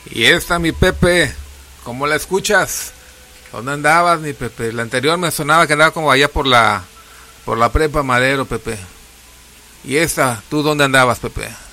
Y esta, mi Pepe, ¿cómo la escuchas? ¿Dónde andabas, mi Pepe? La anterior me sonaba que andaba como allá por la Prepa Madero, Pepe. Y esta, ¿tú dónde andabas, Pepe?